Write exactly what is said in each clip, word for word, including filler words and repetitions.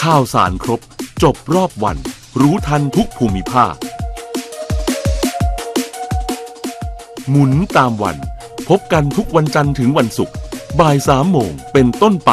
ข่าวสารครบจบรอบวันรู้ทันทุกภูมิภาคหมุนตามวันพบกันทุกวันจันทร์ถึงวันศุกร์บ่ายสามโมงเป็นต้นไป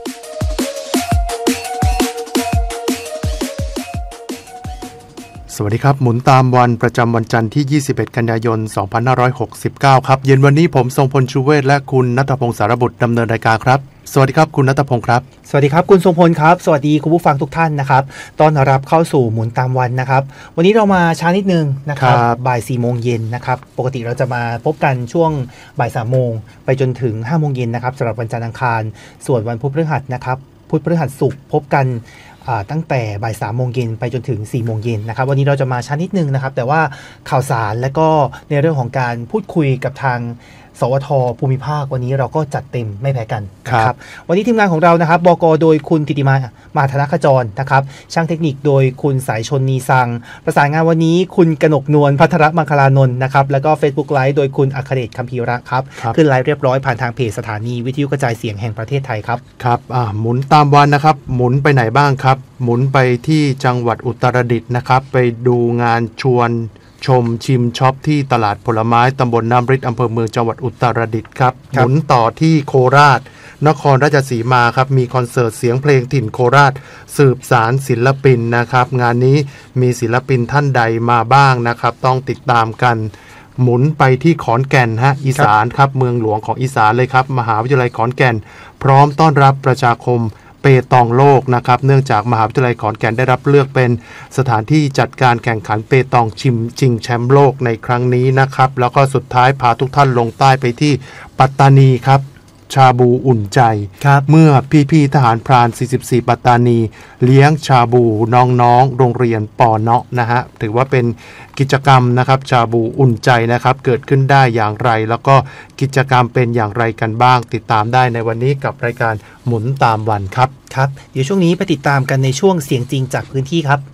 สวัสดีครับหมุนตามวันประจำวันจันทร์ที่ยี่สิบเอ็ดกันยายนสองพันห้าร้อยหกสิบเก้าครับเย็นวันนี้ผมทรงพลชูเวศและคุณณัฐพงศ์สารบุตรดำเนินรายการครับสวัสดีครับคุณณัฐพงศ์ครับสวัสดีครับคุณทรงพลครับสวัสดีคุณผู้ฟังทุกท่านนะครับต้อนรับเข้าสู่หมุนตามวันนะครับวันนี้เรามาช้านิดนึงนะครับบ่ายสี่โมงเย็นนะครับปกติเราจะมาพบกันช่วงบ่ายสามโมงไปจนถึงห้าโมงเย็นนะครับสำหรับวันจันทร์อังคารส่วนวันพุธพฤหัสนะครับพุธพฤหัสศุกร์พบกันตั้งแต่บ่ายสามโมงเย็นไปจนถึงสี่โมงเย็นนะครับวันนี้เราจะมาช้านิดนึงนะครับแต่ว่าข่าวสารและก็ในเรื่องของการพูดคุยกับทางสวทภูมิภาควันนี้เราก็จัดเต็มไม่แพ้กันนะครับวันนี้ทีมงานของเรานะครับบก.โดยคุณธิติมามหาธนขจรนะครับช่างเทคนิคโดยคุณสายชนนีซังประสานงานวันนี้คุณกนกนวลภัทรมังคลานนท์นะครับแล้วก็ Facebook Live โดยคุณอัครเดชคัมภีระครับขึ้นไลฟ์เรียบร้อยผ่านทางเพจสถานีวิทยุกระจายเสียงแห่งประเทศไทยครับครับอ่าหมุนตามวันนะครับหมุนไปไหนบ้างครับหมุนไปที่จังหวัดอุตรดิตถ์นะครับไปดูงานชวนชมชิมช็อปที่ตลาดผลไม้ตำบลน้ำริดอำเภอเมืองจังหวัดอุตรดิตถ์ครับหมุนต่อที่โคราชนครราชสีมาครับมีคอนเสิร์ตเสียงเพลงถิ่นโคราชสืบสารศิลปินนะครับงานนี้มีศิลปินท่านใดมาบ้างนะครับต้องติดตามกันหมุนไปที่ขอนแก่นฮะอีสานครับเมืองหลวงของอีสานเลยครับมหาวิทยาลัยขอนแก่นพร้อมต้อนรับประชาคมเปตองโลกนะครับเนื่องจากมหาวิทยาลัยขอนแก่นได้รับเลือกเป็นสถานที่จัดการแข่งขันเปตองชิมชิงแชมป์โลกในครั้งนี้นะครับแล้วก็สุดท้ายพาทุกท่านลงใต้ไปที่ปัตตานีครับชาบูอุ่นใจเมื่อพี่ๆทหารพรานสี่สิบสี่ปัตตานีเลี้ยงชาบูน้องๆโรงเรียนปอเนาะนะฮะถือว่าเป็นกิจกรรมนะครับชาบูอุ่นใจนะครับเกิดขึ้นได้อย่างไรแล้วก็กิจกรรมเป็นอย่างไรกันบ้างติดตามได้ในวันนี้กับรายการหมุนตามวันครับครับเดี๋ยวช่วงนี้ไปติดตามกันในช่วงเสียงจริงจากพื้นที่ครับ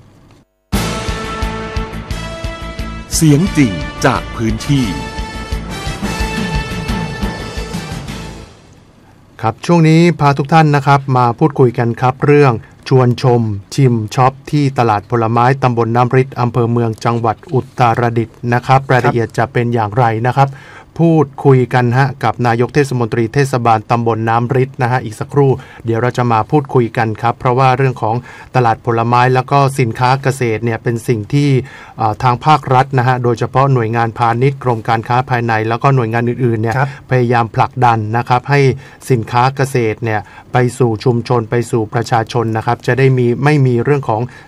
เสียงจริงจากพื้นที่ครับช่วงนี้พาทุกท่านนะครับมาพูดคุยกันครับเรื่องชวนชมชิมช็อปที่ตลาดผลไม้ตำบลน้ำริดอำเภอเมืองจังหวัดอุตรดิตถ์นะครับรายละเอียดจะเป็นอย่างไรนะครับพูดคุยกันฮะกับนายกเทศมนตรีเทศบาลตำบลน้ำริดนะฮะอีกสักครู่เดี๋ยวเราจะมาพูดคุยกันครับเพราะว่าเรื่องของตลาดผลไม้แล้วก็สินค้าเกษตรเนี่ยเป็นสิ่งที่ทางภาครัฐนะฮะโดยเฉพาะหน่วยงานพาณิชย์กรมการค้าภายในแล้วก็หน่วยงานอื่นๆเนี่ยพยายามผลักดันนะครับให้สินค้าเกษตรเนี่ยไปสู่ชุมชนไปสู่ประชาชนนะครับจะได้มีไม่มีเรื่องของ